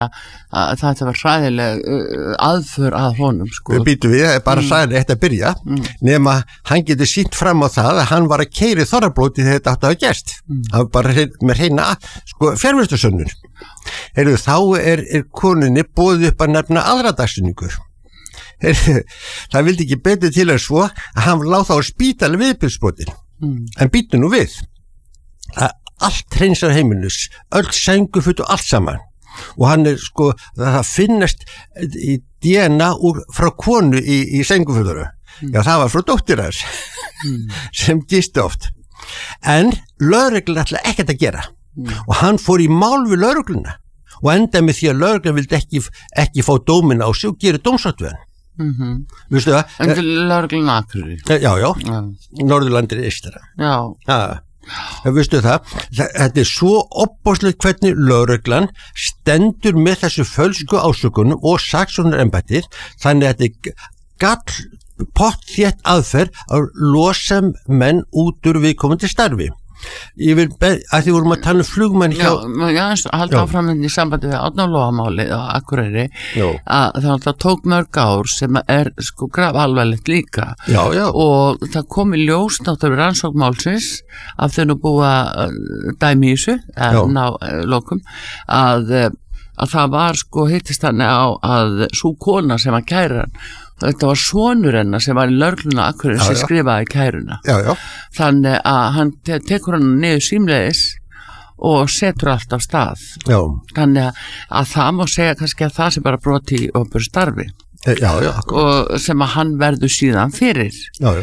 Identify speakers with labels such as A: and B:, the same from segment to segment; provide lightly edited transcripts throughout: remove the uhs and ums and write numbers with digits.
A: að þetta var hræðileg aðför að honum sko.
B: Býtum við, bara sagði eitt að byrja nema hann getur sýnt fram á það að hann var að keyra í Þorrablóti þegar þetta átti að hafa gerst hann var bara með hreina sko, fjarvistarsönnun þá er konunni boðið upp að nefna aðradagsinningur það vildi ekki betur til að svo að hann láð þá á spítala viðbyrðsbótin en býtu nú við að allt hreinsar heimilus öll sængufutt og allt saman og hann sko, það finnast í DNA frá konu í sengufölduru já það var frá dóttir hans sem gisti oft en lögreglan ætlaði ekkert að gera og hann fór í mál við lögregluna og endaði með því að lögreglan vildi ekki fá dómina á sig og gera dómsátt við hann vistu það?
A: En til lögreglan Akureyri
B: já, Norðurlandir eystara
A: já
B: Vistu það, þetta svo opbóðslegt hvernig lögreglan stendur með þessu fölsku ásökunum og saksóknarembættið þannig að þetta gall pottþétt aðferð að losa menn út úr viðkomandi starfi. Ég vil að því vorum að tala flugmenn hjá
A: halda áfram í sambandi við Árnalóamálið á Akureyri að það tók mörg ár sem sko grafalvarlegt líka og það kom í ljós náttúrulega rannsóknmálsins af þau nú búa dæmi í þessu ná lokum að það var sko hittist hann á að sú kona sem að kæra hann þetta var sonur hennar sem var í lögregluna Akureyri sem skrifaði kæruna þannig að hann tekur hann niður símleiðis og setur allt af stað þannig að það má segja kannski að það sem bara broti í opinberu starfi og sem að hann verður síðan fyrir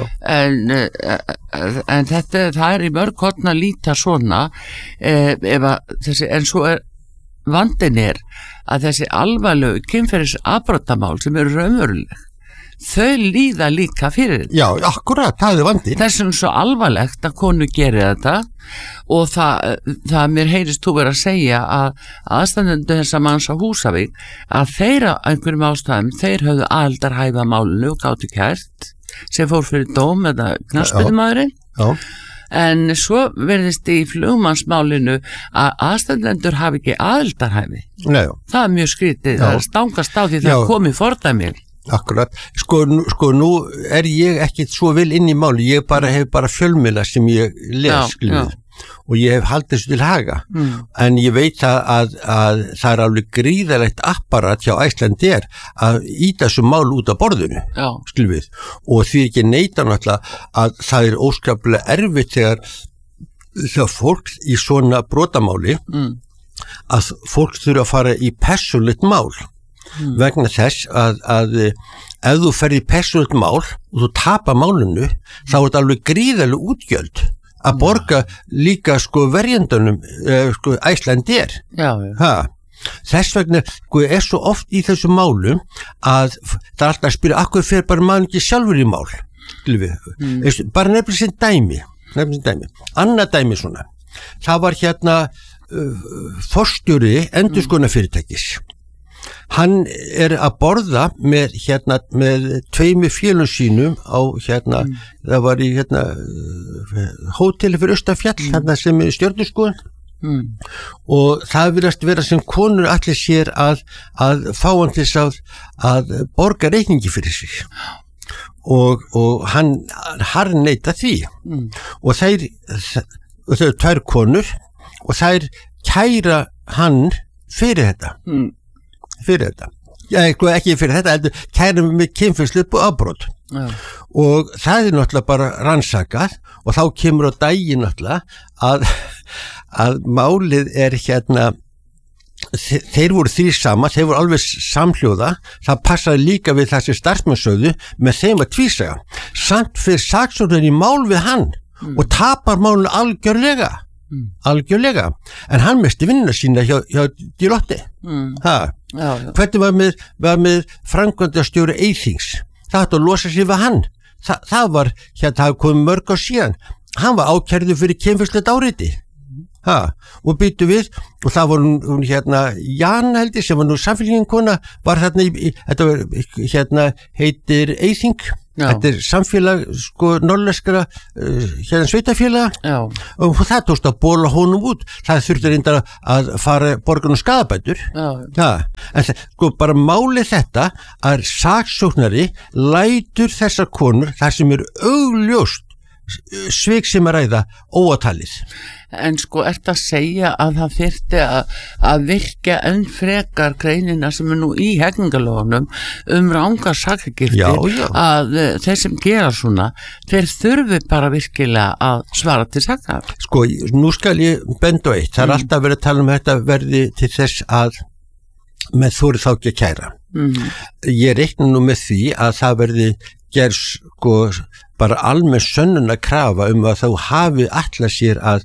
A: en það í mörg horn að líta svona en svo vandinn að þessi alvarlegu kynferðisafbrotamál sem eru raunveruleg þau líða líka fyrir þetta.
B: Já, akkurat, það vandi.
A: Þess vegna svo alvarlegt að konu gerir þetta og það mér heyrist þú verið að segja að aðstandendur þessa manns á Húsavík að þeir á einhverjum ástæðum þeir höfðu aðildarhæfa málinu og gátu kært sem fór fyrir dóm eða knattspyrnumaðurinn. En svo verðist í flugmannsmálinu að aðstandendur hafi ekki aðildarhæfi. Það mjög skrítið, það stangast á því það komi fordæmi.
B: Akkurat, sko nú ég ekkit svo vel inn í máli, ég hef bara fjölmiðla sem ég les og ég hef haldið þessu til haga en ég veit að það alveg gríðalegt apparat hjá Icelandair að íta þessu mál út af borðinu og því ekki neita náttúrulega að það óskaplega erfitt þegar fólk í svona brotamáli að fólk þurfa að fara í persónulegt mál vegna þess að ef þú ferð í persónulegt mál og þú tapar málinu þá er þetta alveg gríðaleg útgjöld að borga líka sko verjendunum sko Icelandair þess vegna sko svo oft í þessu málum að það alltaf að spyrja akkur fer bara maður ekki sjálfur í mál bara nefnilega sem dæmi annað dæmi svona það var forstjóri endurskoðunarfyrirtækis hann að borða með tveimur félögum sínum á það var í hóteli fyrir Austafjall sem stjörnuskoðun og það virðast vera sem konur allir sér að fá hann til að borga reikningi fyrir sig og hann harðneita því og þau tvær konur og þær kæra hann fyrir þetta ekki fyrir þetta kærum með kynferðislegt afbrot og það náttúrulega bara rannsakað og þá kemur á daginn náttúrulega að málið þeir voru þrír saman, þeir voru alveg samhljóða, það passaði líka við það sem starfsmenn sögðu með þeim að tvísaga samt fyrir saksóknarinn í mál við hann og tapar málinu algjörlega en hann misti vinnuna sína hjá Deloitte hvernig var með framkvæmdastjóri Eyþings það hætti að losa sig við hann það var það kom mörg á síðan hann var ákærður fyrir kynferðislegt áreiti og býttu við og það var hún Jan heldur sem var nú samfélgingin kona var þetta var heitir Eyþing Þetta samfélag norðlenskra hérna sveitafélaga og það tókst að bóla honum út. Það þurfti reyndar að fara borgarnum skaðabætur. En bara málið þetta að saksóknari lætur þessar konur þar sem augljóst svik sem að ræða óatalið.
A: En ert að segja að það þyrfti að virka enn frekar greinina sem nú í hegningalögunum rangar sakargiftir að þeir sem gera svona, þeir þurfi bara virkilega að svara til sakar.
B: Nú skal ég benda á eitt. Það alltaf verið að tala þetta verði til þess að með þóri þá ekki að kæra. Ég reikna nú með því að það verði gerð bara almenn sönnuna krafa að þá hafi ætlað sér að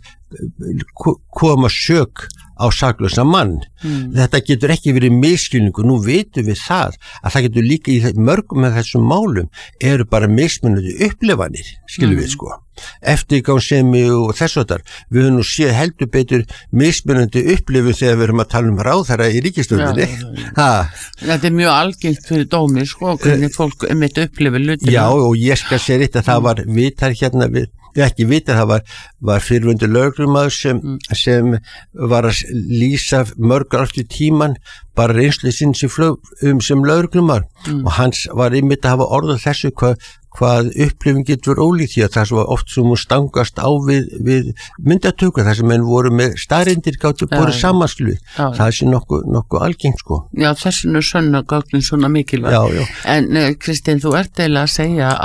B: koma sök á saklausa mann. Þetta getur ekki verið misskilningur. Nú vitum við það að það getur líka í mörgum með þessum málum eru bara mismunandi upplifanir, skilum við eftirgangssemi og þess og þar. Við höfum nú séð heldur betur mismunandi upplifun þegar við erum að tala ráðherra í ríkisstjórninni.
A: Þetta mjög algengt fyrir dómi, hvernig fólk mitt upplifir hlutina.
B: Já, og ég skal segja þetta að það var vitar hérna ekki vita, það var fyrrverandi lögreglumaður sem var að lýsa mörgur aftur tíman bara reynslu sinn sem lögreglumaður og hans var einmitt að hafa orðað þessu hvað upplifin getur ólíkt því að það var oft sem hún stangast á við myndatöku þar sem menn voru með staðreyndir gátu borið samanskluð. Það sé nokkuð algengt
A: Já, þessinu sönnagögnin svona mikilvæg. En Kristín, þú ert eiginlega að segja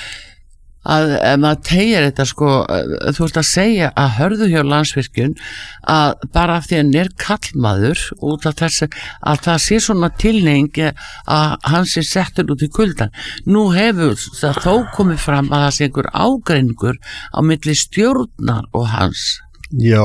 A: að ef maður tegir þetta þú ert að segja að hörðu hjá Landsvirkjun að bara af því að kallmaður út af þessu að það sé svona tilneying að hann sé settur út í kuldan. Nú hefur það þó komið fram að það sé einhver ágreiningur á milli stjórnar og hans.
B: Já,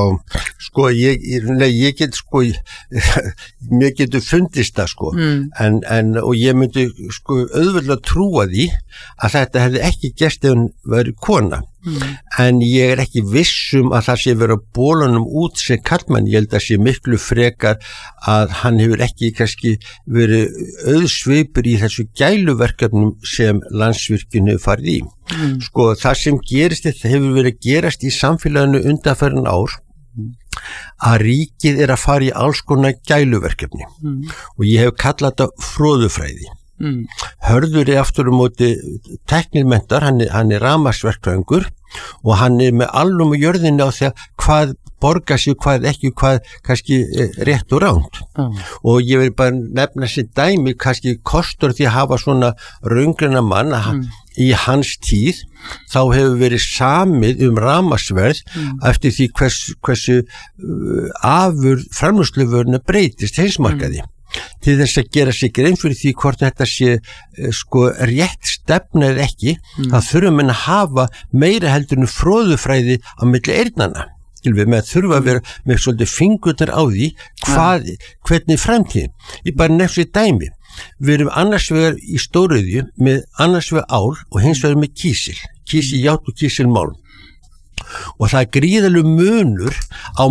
B: ég get mér getur fundist það en og ég myndi auðveldlega trúa því að þetta hefði ekki gerst ef hann væri kona en ég ekki vissum að það sé verið að bólunum út sem karlmann. Ég held að sé miklu frekar að hann hefur ekki kannski verið auðsveipur í þessu gæluverkefnum sem Landsvirkjun hefur farið í. Það sem gerist þetta hefur verið að gerast í samfélaginu undanfarin ár að ríkið að fara í alls konar gæluverkefni og ég hef kallað þetta fróðufræði. Hörður aftur móti tæknilmentar, hann rafmagnsverkfræðingur og hann með allum og jörðinni á því að hvað borga sig, hvað ekki, hvað kannski rétt og ránt. Og ég vil bara nefna sér dæmi, kannski kostur því að hafa svona raungreina mann í hans tíð, þá hefur verið samið rafmagnsverð eftir því hversu framleiðsluvöruna breytist heimsmarkaði. Til þess að gera sig grein fyrir því hvort þetta sé rétt stefna eða ekki, þá þurfum við að hafa meira heldur en fróðufræði á milli eyrnanna. Með þurfa að vera með svolítið fingurnar á því hvernig framtíðin. Ég bara nefnir dæmi. Við erum annars vegar í stóriðju með annars vegar ál og hins vegar með kísiljárn og kísilmálm. Og það gríðalegu munur á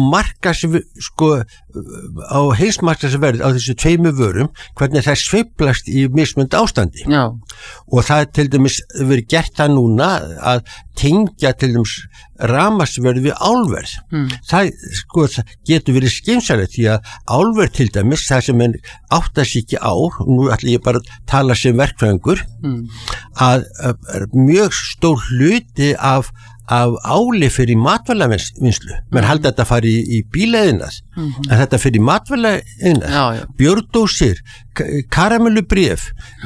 B: á heimsmarkaðsverð á þessu tveimu vörum, hvernig það sveiflast í mismunandi ástandi. Og það til dæmis verið gert það núna að tengja til dæmis rafmagnsverð við álverð. Það getur verið skynsamlegt því að álverð til dæmis, það sem en áttast ekki á, nú ætla ég bara að tala sem verkfræðingur, að mjög stór hluti af áli fyrir matvælavinnslu. Menn halda þetta fari í bíleiðinað, en þetta fyrir matvælavinnslu, bjórdósir, karamellubréf,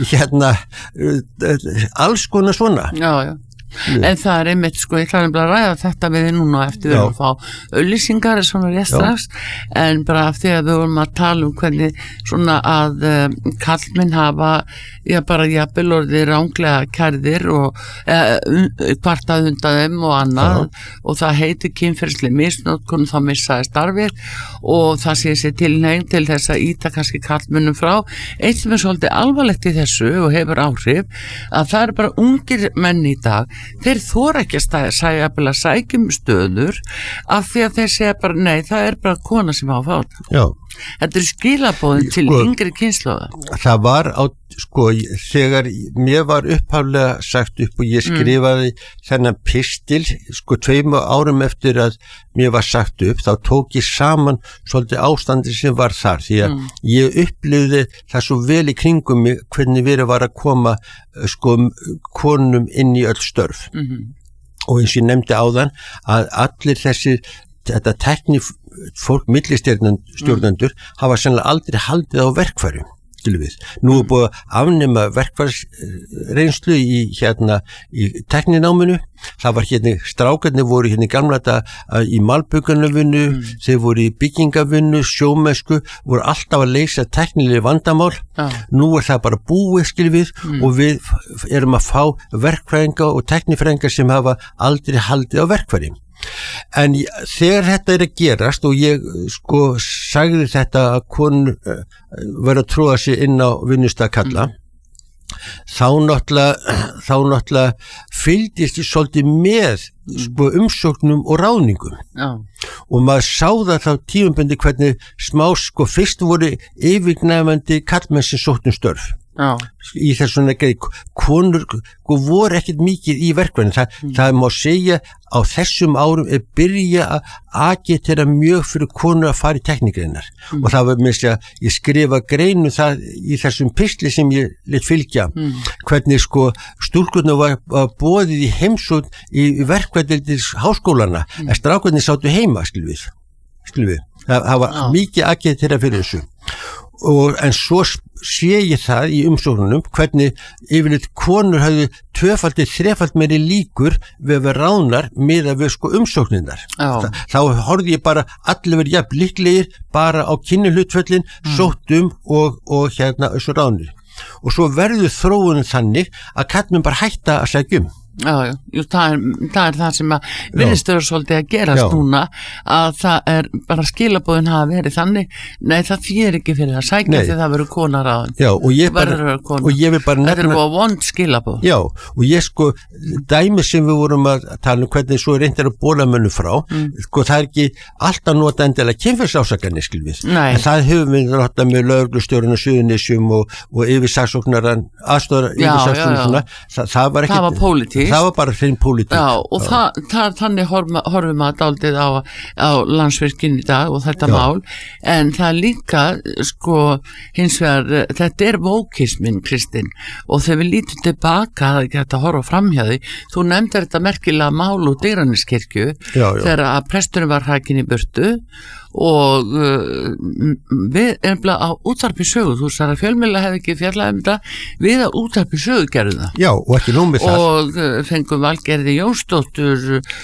B: alls konar svona.
A: En það einmitt, ég ætla að ræða þetta við núna eftir við að fá auglýsingar svona rétt strax, en bara af því að við vorum að tala hvernig svona að kallmenn hafa bara jafnvel orðið ránglega kærðir og kvartað undan þeim og annað og það heitir kynferðisleg misnotkun, þá missaði starfið og það sé sér tilhneiging til þess að ýta kannski kallmennum frá. Eitt sem svolítið alvarlegt í þessu og hefur áhrif að það bara ungir menn í dag, þeir þora ekki að sækjum stöður af því að þeir segja bara nei, það bara kona sem á að fá þetta. Þetta skilabóðin til yngri kynslóða.
B: Það var á, þegar mér var upphaflega sagt upp og ég skrifaði þennan pistil, 2 árum eftir að mér var sagt upp, þá tók ég saman svolítið ástandi sem var þar, því að ég upplifði það svo vel í kringum mig hvernig verið var að koma konum inn í öll störf. Og eins og ég nefndi áðan að allir þetta tækni fólk, millistjórnendur hafa sennilega aldrei haldið á verkfærum. Nú búið að afnema verkfærsreynslu í tæknináminu. Það var strákarnir voru í gamla þetta í malbyggarvinnu, þeir voru í byggingavinnu, sjómennsku, voru alltaf að leysa tæknileg vandamál. Nú það bara búið, og við erum að fá verkfræðinga og tæknifræðinga sem hafa aldrei haldið á verkfærum. En þegar þetta að gerast og ég sagði þetta að konur verið að tróða sig inn á vinnustað þá náttúrulega fylgdist ég svolítið með umsóknum og ráðningum og maður sá það þá tímabundið hvernig fyrst voru yfirgnæfandi karlmenn sem sóttu störf í þessum konur voru ekkert mikið í verkvæðin. Það má segja á þessum árum byrja að agitera mjög fyrir konur að fara í teknikreinar og það var með að ég skrifa greinu það í þessum pistli sem ég lit fylgja hvernig stúlkurnar var boðið í heimsókn í verkvæðildis háskólana en strákarnir sátu heima það var mikið agitera fyrir þessu. En svo sé ég það í umsóknunum hvernig yfirleitt konur hafði 2-3 meiri líkur við að vera ráðnar miðað við umsókninnar. Þá horfði ég bara allir verið jafn líklegir bara á kynjahlutföllin, sóttum og þessu ráðnir. Og svo verður þróunin þannig að karlmenn bara hætta að sækja
A: það er það sem að virðist vera svolítið að gerast núna að það bara skilabóðin hafa verið þannig, nei það þýðir ekki fyrir að sækja því það verður konar á
B: og ég vil bara nefna
A: þetta er vond skilabóð
B: og ég dæmi sem við vorum að tala hvernig svo reyndir að bóla mönnum frá það ekki alltaf nota endilega kynferðisásakanir en það höfum við notað með lögreglustjórinn á Suðurnesjum og yfirsaksóknaran aðstoðar yfirsaksóknarna það var
A: pólitík
B: það var bara hrein pólitík
A: og þannig horfum að dálítið á Landsvirkjun í dag og þetta mál en það líka hins vegar þetta vókismin Kristinn og þegar við lítum tilbaka það er ekki hægt að horfa framhjá því þú nefndir þetta merkilega mál úr Digranesskirkju þegar að presturinn var hrakinn í burtu og við erum bara á útvarpi sögu þú sagði að fjölmiðla hefði ekki fjallað þetta við að útvarpi sögu gerðum það
B: og ekki nómið það
A: og fengum Valgerði Jónsdóttur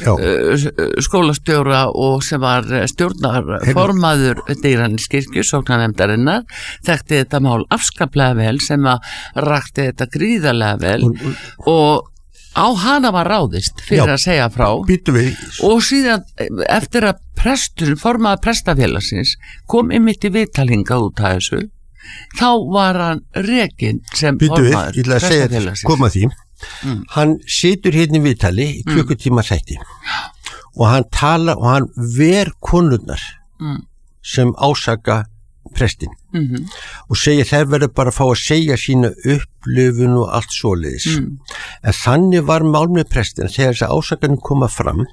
A: skólastjóra og sem var stjórnarformaður Digranesskirkju sóknarnefndarinnar þekkti þetta mál afskaplega vel sem að rakti þetta gríðarlega vel og á hana var ráðist fyrir að segja frá og síðan eftir að prestur, formaður prestafélagsins kom einmitt í viðtalinga út af þessu þá var hann rekinn sem formaður prestafélagsins
B: koma því hann situr hérna í viðtali í klukkutíma þætti og hann tala og hann ver konurnar sem ásaka prestin og segja þær verður bara að fá að segja sína upplifun og allt svoleiðis en þannig var mál með prestin þegar þess að ásakanum koma fram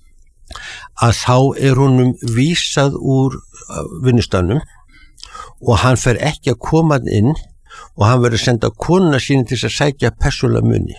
B: að þá honum vísað úr vinnustafnum og hann fer ekki að koma inn og hann verður að senda konuna sína til að sækja persónulega muni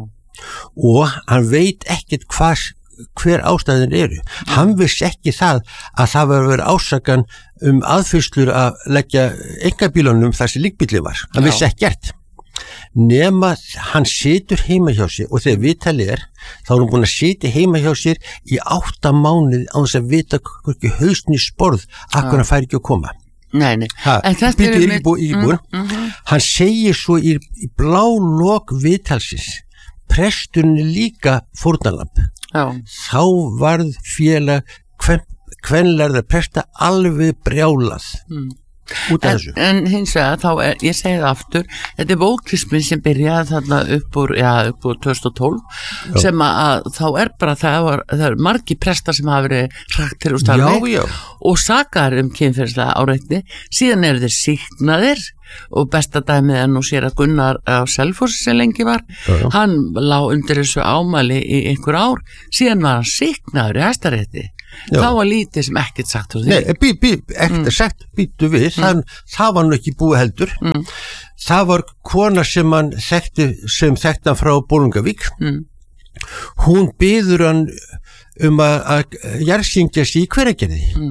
B: og hann veit ekkert hver ástæðin eru hann vissi ekki það að það var að vera ásakan aðfyrslur að leggja einkabílunum þar sem líkbílinn var hann vissi ekkert nema hann situr heima hjá sér og þegar viðtalið þá er hann búin að sitja heima hjá sér í 8 mánuði á þess að vita hvernig hausn í sporð akkur hann fær ekki að koma
A: en þetta er
B: íbúin hann segir svo í blá lok viðtalsins presturinn líka fórnarlamb þá varð félag kvenlærða presta alveg brjálað út af þessu.
A: En hins vegar þá ég segi það aftur, þetta vókismin sem byrjaði þarna upp úr 2012 sem að þá bara það er margi prestar sem hafa verið hraktir úr starfi og sakaðir kynferðislega áreitni, síðan eru þeir sýknaðir og besta dæmið nú sér að Gunnar á Selfossi sem lengi var, hann lá undir þessu ámæli í einhver ár, síðan var hann sýknaður í Hæstarétti. Þá var lítið sem ekkert sagt úr því.
B: Nei, ekkert sagt, býttu við, það var nú ekki búið heldur. Það var kona sem hann þekkti hann frá Bolungavík. Hún biður hann að jarðsyngja sig í Hveragerði.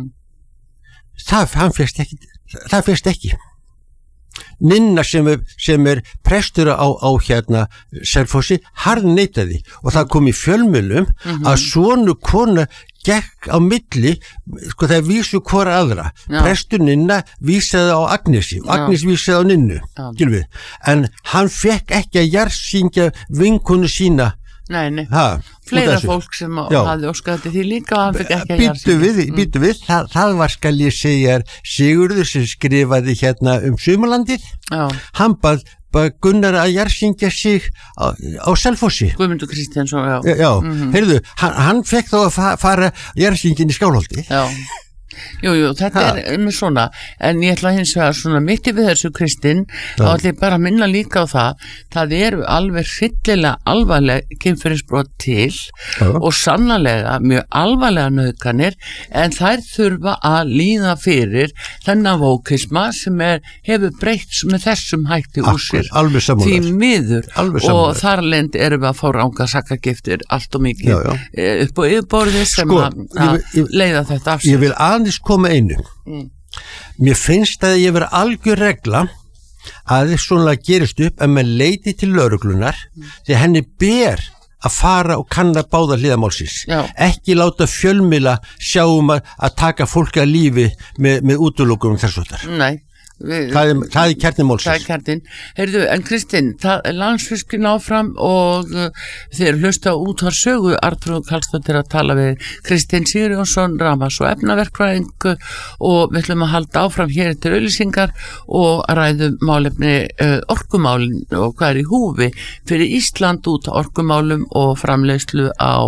B: Það fyrst ekki. Ninna sem er prestur á Selfossi, harðneitaði og það kom í fjölmiðlum að svona kona gekk á milli, sko það vísu hvora aðra. Prestur Ninna vísaði á Agnesi og Agnes vísaði á Ninnu, en hann fekk ekki að jarðsyngja vinkonu sína.
A: Nei, fleira fólk sem hafði óskað til því líka og hann fikk ekki að jarðsyngja.
B: Býtu við, það var skal ég segja Sigurður sem skrifaði hérna Sumarlandið. Hann bað Gunnar að jarðsyngja sig á Selfossi.
A: Guðmundur Kristjánsson,
B: heyrðu, hann fekk þá að fara jarðsyngin í Skálholti.
A: Jú, þetta er með svona, en ég ætla hins vegar svona mitt við þessu Kristinn, þá ætla ég bara að minna líka á það eru alveg hryllilega alvarleg kynferðisbrot til og sannarlega mjög alvarlega nauðganir, en þær þurfa að líða fyrir þennan vókisma sem hefur breytt með þessum hætti úr sér því miður og þarlend erum við að fá ranga sakagiftir allt og mikið upp á yfirborðið sem að leiða þetta af sér.
B: Ég vil aðeins koma einu. Mér finnst að ég vera algjör regla að þess svona gerist upp að maður leiti til lögreglunar því henni ber að fara og kanna báða hliðamálsins. Ekki láta fjölmiðla sjá að taka fólk að lífi með útilokunum þess og þar.
A: Nei.
B: Það er kjarninn málsins.
A: Það er kjarninn. Heyrðu, en Kristinn, Landsvirkjun áfram og þeir hlusta út á sögu Arnþrúður Karlsdóttir að tala við Kristinn Sigurjónsson, rafmagns- og efnaverkfræðing og við ætlum að halda áfram hér eftir auglýsingar og ræðum málefni orkumálin og hvað í húfi fyrir Ísland út á orkumálum og framleiðslu á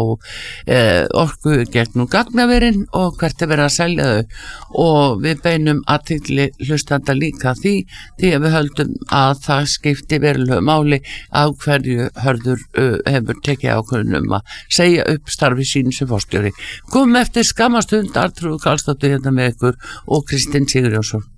A: orku gegnum gagnaverin og hvert verið að selja þau og við beinum athygli hlustanda líka því að við höldum að það skipti verulegu máli af hverju Hörður hefur tekið ákvörðun að segja upp starfi sínu sem forstjóri. Komum eftir skamma stund, Arnþrúður Karlsdóttir hérna með ykkur og Kristinn Sigurjónsson.